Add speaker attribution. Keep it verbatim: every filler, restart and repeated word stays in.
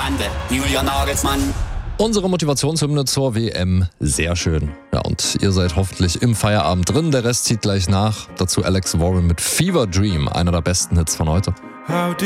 Speaker 1: Bande, Julian Nagelsmann.
Speaker 2: Unsere Motivationshymne zur W M, sehr schön. Ja, und ihr seid hoffentlich im Feierabend drin, der Rest zieht gleich nach. Dazu Alex Warren mit Fever Dream, einer der besten Hits von heute.